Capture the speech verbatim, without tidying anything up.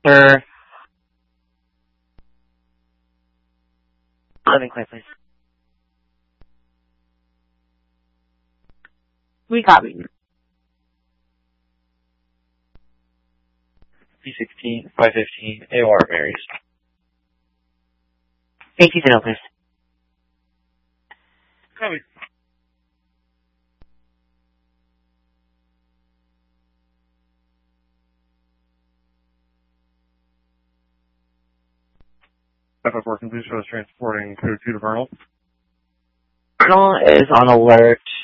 Sir. Living clear, please. We copy. P sixteen, five fifteen, A O R Marys. eighteen zero, please. Copy. F F four complete shows transporting code two to Vernal. Vernal is on alert